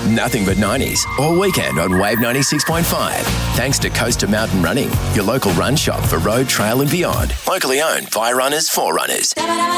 Nothing but 90s all weekend on Wave 96.5. Thanks to Coast to Mountain Running, your local run shop for road, trail and beyond. Locally owned by runners for runners.